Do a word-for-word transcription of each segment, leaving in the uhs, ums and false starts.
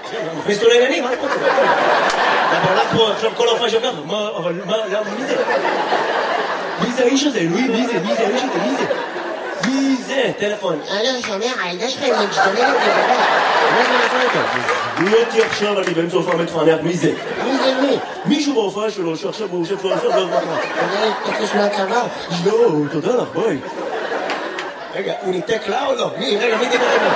מכניס אותו לעניינים, מה אתה רוצה? אתה בעולם פה, עכשיו כל ההופעה שלך, מה, אבל מה, מי זה? מי זה האיש הזה? אלוהים, מי זה? מי זה האיש הזה? מי זה? מי זה? טלפון. אני שומע, הילדה שלך היא משתוללת לגבי. מה זה נעשה אותה? לא אותי עכשיו, אני באמצע הופעה מתפענח, מי זה? מי זה מי? מישהו בהופעה שלו, שעכשיו הוא יושב פה, עכשיו לא יודע מה. אני תקש מהצבא. לא, תודה לך, ביי. רגע, הוא ניתק לה או לא? מי? רגע, מי דיבר לה?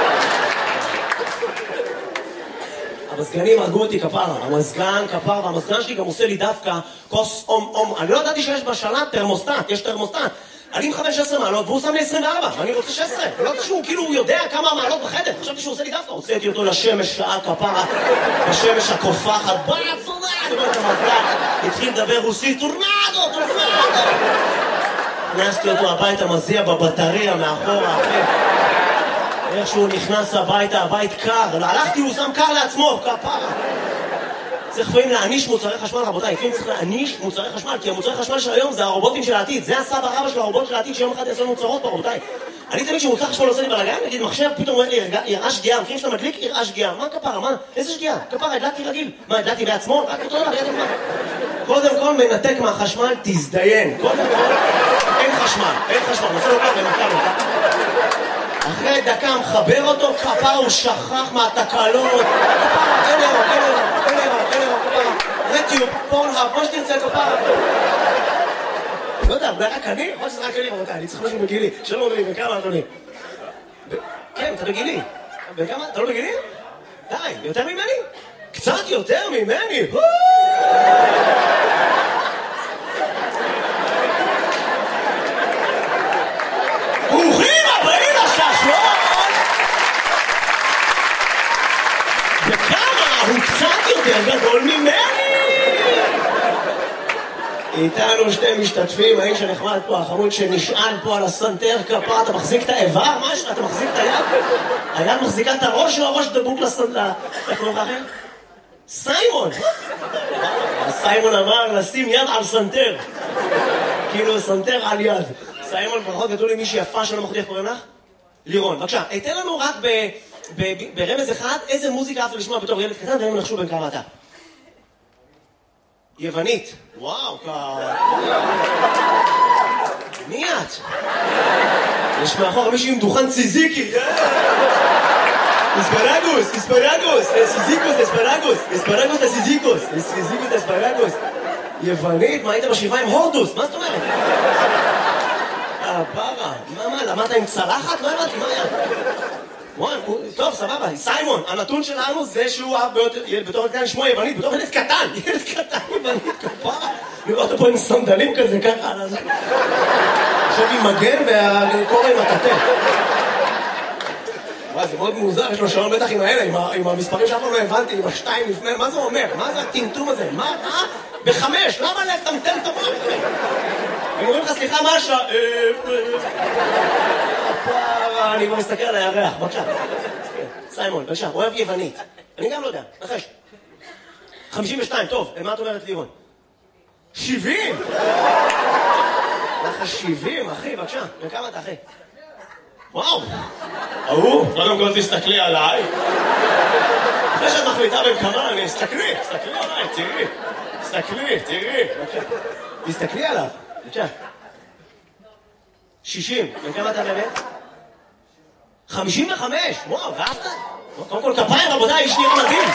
המזגנים הרגו אותי כפרה, המזגן כפרה, והמזגן שלי גם עושה לי דווקא כוס אום אום. אני לא ידעתי שיש בשלט טרמוסטט, יש טרמוסטט. אני עם חמש עשרה מעלות והוא שם לי עשרים וארבע, ואני רוצה שש עשרה. לא יודעת שהוא כאילו הוא יודע כמה מעלות בחדר, חשבתי שהוא עושה לי דווקא. הוצאתי אותו לשמש שעה כפרה, בשמש הקופחת, בוא נצורה, אני אומר את המזגן, התחיל לדבר רוסית, טורנדו, טורנדו. הכנסתי אותו הביתה, מזיע בבטריה מאחורה, אחי. איך שהוא נכנס הביתה, הבית קר, הלכתי, הוא שם קר לעצמו, כפרה. צריך לפעמים להעניש מוצרי חשמל, רבותיי, לפעמים צריך להעניש מוצרי חשמל, כי המוצרי חשמל של היום זה הרובוטים של העתיד, זה הסבא רבא של הרובוט של העתיד שיום אחד יעשו מוצרות פה, רבותיי. אני תמיד כשמוצר חשמל עושה לי בלגן, נגיד מחשב, פתאום אומר לי, יראה שגיאה, המחירים שאתה מדליק, יראה שגיאה. מה כפרה, מה? איזה שגיאה? כפרה, הדלקתי רגיל. מה, הדלקתי בעצמו? רק אותו דבר, ידע מה. קודם כל מנתק מהחשמל, תזדיין. קודם כל, אין חשמל, אין חשמל, נעשה לו ככה, נתקע לו. אחרי דקה מחבר אותו, כפרה, הוא שכח מהתקלות. כפרה, אין אירו, אין אירו, אין אירו, אין אירו, כפרה. רטיוב, פורנהאב, מה שתרצה, כפרה. לא יודע, זה רק אני? יכול שזה רק אני, רבותיי, אני צריך משהו בגילי. שלום אדוני, בכמה אדוני? כן, אתה בגילי. בכמה? אתה לא בגילי? די, יותר ממני? קצת יותר ממני? ברוכים הבאים לששלון! בכמה? הוא קצת יותר גדול ממני! איתנו שתי משתתפים, האיש הנחמד פה, החמוד שנשען פה על הסנטר כפה, אתה מחזיק את האיבר? משהו? אתה מחזיק את היד? היד מחזיקה את הראש או הראש דבוק לסנטר? איך קוראים לך אחר? סיימון! סיימון אמר לשים יד על סנטר. כאילו סנטר על יד. סיימון, ברכות גדול לי מישהי יפה שלא מחודי, איך קוראים לך? לירון, בבקשה, תן לנו רק ברמז אחד, איזה מוזיקה אהבת לשמוע בתור ילד קטן, ואין נחשו בין כמה אתה. יוונית. וואו, כ... מי את? יש מאחור מישהו עם דוכן ציזיקי. אספרגוס, אספרגוס, סיזיקוס, אספרגוס, אספרגוס לסיזיקוס, סיזיקוס לאספרגוס. יוונית? מה היית בשבעה עם הורדוס? מה זאת אומרת? הפרה, מה, מה, למדת עם צלחת? לא הבנתי, מה היה? וואי, טוב, סבבה, סיימון, הנתון שלנו זה שהוא אהב בתור קטן שמו יוונית, בתור ילד קטן, ילד קטן יוונית, כפרה. לראות אותו פה עם סנדלים כזה, ככה, עכשיו עם מגן והקורא עם הטטה. וואי, זה מאוד מוזר, יש לו שעון בטח עם האלה, עם המספרים שאף פעם לא הבנתי, עם השתיים לפני, מה זה אומר? מה זה הטמטום הזה? מה? אה? בחמש, למה לטמטם את המוח? הם אומרים לך, סליחה, מה השעה? הפרה, אני כבר מסתכל על הירח, בבקשה. סיימון, בבקשה, אוהב יוונית. אני גם לא יודע, נחש. חמישים ושתיים, טוב, מה את אומרת לירון? שבעים! לך שבעים, אחי, בבקשה. וכמה אתה, אחי? וואו! אהו, קודם כל תסתכלי עליי. אחרי שאת מחליטה בכמה, אני אסתכלי, תסתכלי עליי, תראי. תסתכלי, תראי. תסתכלי עליו, בבקשה. שישים, וכמה אתה באמת? חמישים וחמש! וואו, ואהבת? קודם כל כפיים, רבותיי, איש נראה מדהים.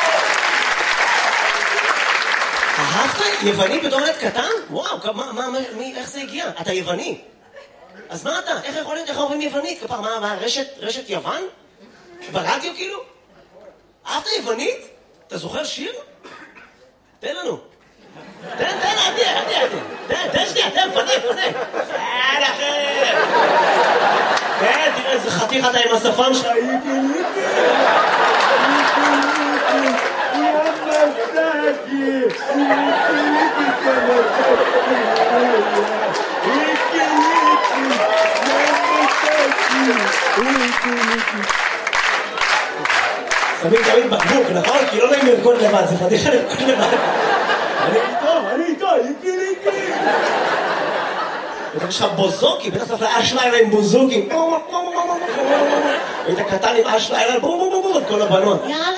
אהבת? יווני בתור ילד קטן? וואו, מה, מה, מי, איך זה הגיע? אתה יווני. אז מה אתה? איך יכול להיות, איך אומרים יוונית? כפר, מה, מה, רשת, רשת יוון? ברדיו כאילו? אהבת יוונית? אתה זוכר שיר? תן לנו. תן, תן, עדי, עדי, עדי. תן, תן שנייה, תן, פנה, פנה. אין אחר. תן, תראה איזה חתיך אתה עם השפם שלך. שמים תמיד בקבוק, נכון? כי לא נעים לרקוד לבד, זה פתיחה לרקוד לבד. אני איתו, אני איתו, איקי ליקי. בטח יש לך בוזוקי, בטח צריך לאש לילה עם בוזוקי. היית קטן עם אש לילה, בום בום בום בום, כל הבנות.